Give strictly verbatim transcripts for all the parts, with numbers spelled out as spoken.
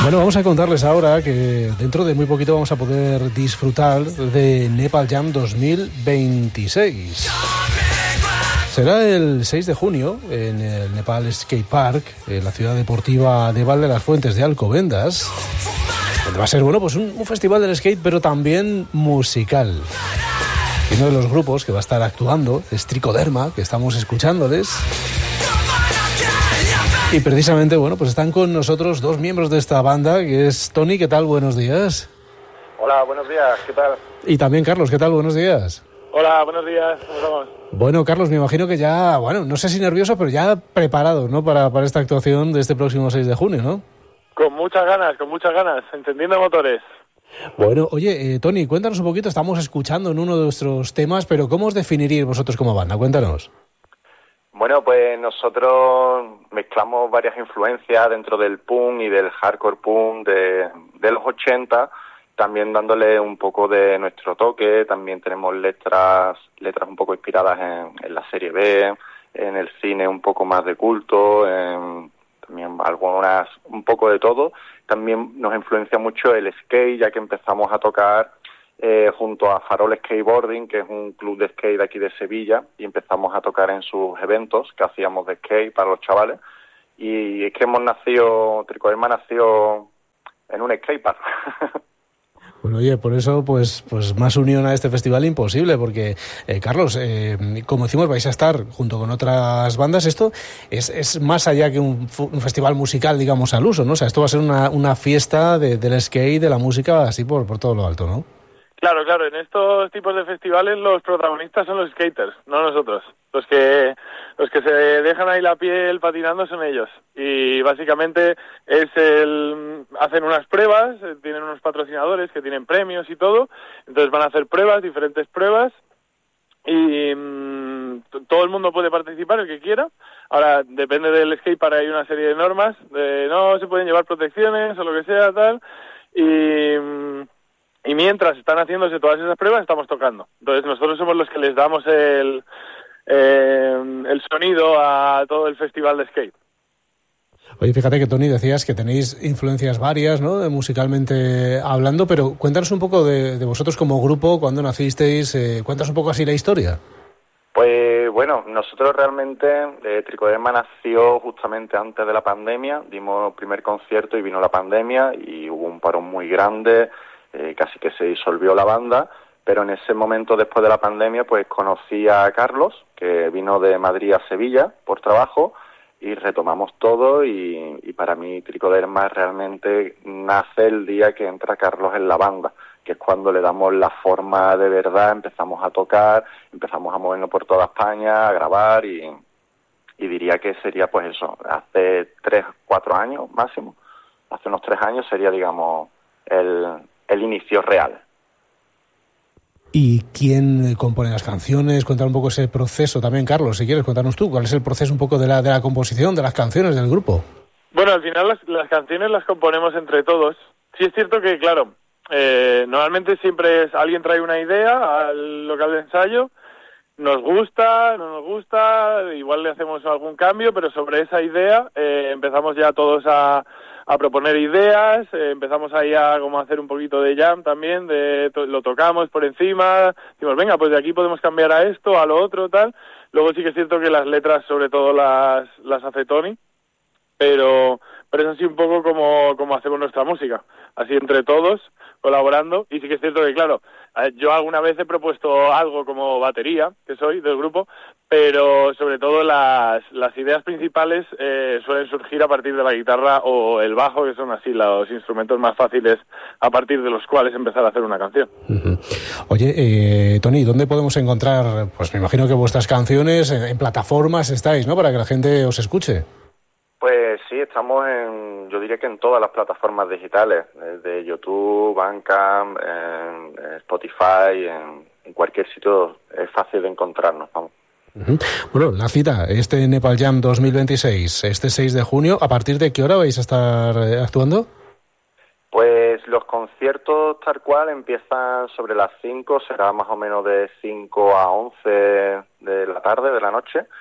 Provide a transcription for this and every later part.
Bueno, vamos a contarles ahora que dentro de muy poquito vamos a poder disfrutar de Nepal Jam dos mil veintiséis. Será el seis de junio en el Nepal Skate Park, en la ciudad deportiva de Val de las Fuentes de Alcobendas, donde va a ser, bueno, pues un, un festival del skate, pero también musical. Y uno de los grupos que va a estar actuando es Tricoderma, que estamos escuchándoles. Y precisamente, bueno, pues están con nosotros dos miembros de esta banda, que es Tony, ¿qué tal? Buenos días. Hola, buenos días, ¿qué tal? Y también Carlos, ¿qué tal? Buenos días. Hola, buenos días, ¿cómo estamos? Bueno, Carlos, me imagino que ya, bueno, no sé si nervioso, pero ya preparado, ¿no? Para, para esta actuación de este próximo seis de junio, ¿no? Con muchas ganas, con muchas ganas, encendiendo motores. Bueno, oye, eh, Tony, cuéntanos un poquito, estamos escuchando en uno de nuestros temas, pero ¿cómo os definiríais vosotros como banda? Cuéntanos. Bueno, pues nosotros mezclamos varias influencias dentro del punk y del hardcore punk de, de los ochenta, también dándole un poco de nuestro toque. También tenemos letras letras un poco inspiradas en, en la serie B, en el cine un poco más de culto, en, también algunas, un poco de todo. También nos influencia mucho el skate, ya que empezamos a tocar Eh, junto a Farol Skateboarding, que es un club de skate de aquí de Sevilla, y empezamos a tocar en sus eventos que hacíamos de skate para los chavales. Y es que hemos nacido, Tricoderma nació en un skatepark. Bueno, oye, por eso, pues, pues más unión a este festival imposible, porque, eh, Carlos, eh, como decimos, vais a estar junto con otras bandas. Esto es, es más allá que un, un festival musical, digamos, al uso, ¿no? O sea, esto va a ser una, una fiesta de, del skate, de la música, así por, por todo lo alto, ¿no? Claro, claro, en estos tipos de festivales los protagonistas son los skaters, no nosotros. Los que los que se dejan ahí la piel patinando son ellos. Y básicamente es el hacen unas pruebas, tienen unos patrocinadores que tienen premios y todo, entonces van a hacer pruebas, diferentes pruebas, y mmm, todo el mundo puede participar, el que quiera. Ahora, depende del skatepark, hay una serie de normas, de no se pueden llevar protecciones o lo que sea, tal, y... Mmm, Y mientras están haciéndose todas esas pruebas, estamos tocando. Entonces nosotros somos los que les damos el, eh, el sonido a todo el festival de skate. Oye, fíjate que, Tony, decías que tenéis influencias varias, ¿no?, de musicalmente hablando, pero cuéntanos un poco de, de vosotros como grupo, cuándo nacisteis, eh, cuéntanos un poco así la historia. Pues bueno, nosotros realmente, eh, Tricoderma nació justamente antes de la pandemia, dimos el primer concierto y vino la pandemia y hubo un parón muy grande. Eh, casi que se disolvió la banda, pero en ese momento, después de la pandemia, pues conocí a Carlos, que vino de Madrid a Sevilla por trabajo, y retomamos todo, y, y para mí Tricoderma realmente nace el día que entra Carlos en la banda, que es cuando le damos la forma de verdad, empezamos a tocar, empezamos a movernos por toda España, a grabar, y, y diría que sería pues eso, hace tres, cuatro años máximo, hace unos tres años sería, digamos, el... el inicio real. ¿Y quién compone las canciones? Cuéntanos un poco ese proceso también, Carlos, si quieres, cuéntanos tú, ¿cuál es el proceso un poco de la, de la composición de las canciones del grupo? Bueno, al final las, las canciones las componemos entre todos. Sí es cierto que, claro, eh, normalmente siempre es alguien trae una idea al local de ensayo, nos gusta, no nos gusta, igual le hacemos algún cambio, pero sobre esa idea eh, empezamos ya todos a a proponer ideas, eh, empezamos ahí a como hacer un poquito de jam también, de to- lo tocamos por encima, decimos, venga, pues de aquí podemos cambiar a esto, a lo otro, tal. Luego sí que es cierto que las letras sobre todo las, las hace Tony, pero, pero es así un poco como, como hacemos nuestra música, así entre todos, colaborando, y sí que es cierto que, claro, yo alguna vez he propuesto algo como batería, que soy del grupo, pero sobre todo las, las ideas principales eh, suelen surgir a partir de la guitarra o el bajo, que son así los instrumentos más fáciles a partir de los cuales empezar a hacer una canción. Uh-huh. Oye, eh, Tony, ¿dónde podemos encontrar, pues me imagino que vuestras canciones, en, en plataformas estáis, ¿no?, para que la gente os escuche? Pues sí, estamos en, yo diría que en todas las plataformas digitales, desde YouTube, Bandcamp, en, en Spotify, en, en cualquier sitio es fácil de encontrarnos, vamos. Uh-huh. Bueno, la cita, este Nepal Jam dos mil veintiséis, este seis de junio, ¿a partir de qué hora vais a estar eh, actuando? Pues los conciertos tal cual empiezan sobre las cinco, será más o menos de cinco a once de la tarde, de la noche.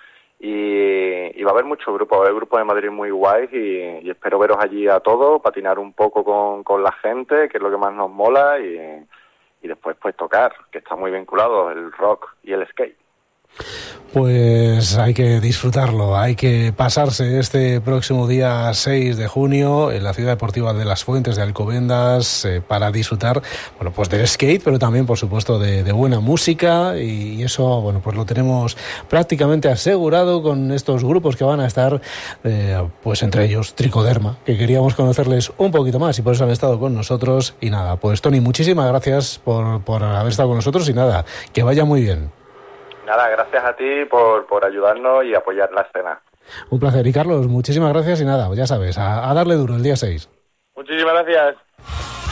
y, y va a haber muchos grupos, va a haber grupos de Madrid muy guays y, y espero veros allí a todos, patinar un poco con, con la gente, que es lo que más nos mola, y, y después pues tocar, que está muy vinculado el rock y el skate. Pues hay que disfrutarlo, hay que pasarse este próximo día seis de junio en la Ciudad Deportiva de Las Fuentes de Alcobendas eh, para disfrutar, bueno, pues del skate, pero también, por supuesto, de, de buena música, y eso, bueno, pues lo tenemos prácticamente asegurado con estos grupos que van a estar, eh, pues entre ellos Tricoderma, que queríamos conocerles un poquito más y por eso han estado con nosotros. Y nada, pues Toni, muchísimas gracias por, por haber estado con nosotros y nada, que vaya muy bien. Nada, gracias a ti por, por ayudarnos y apoyar la escena. Un placer. Y Carlos, muchísimas gracias y nada, ya sabes, a, a darle duro el día seis. Muchísimas gracias.